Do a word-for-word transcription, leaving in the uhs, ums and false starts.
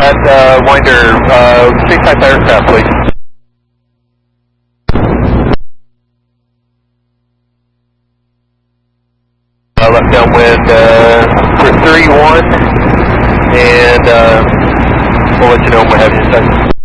that uh, Winder, uh, same type aircraft, please. Uh, left downwind uh, for three one, and uh, we'll let you know when we're having your second.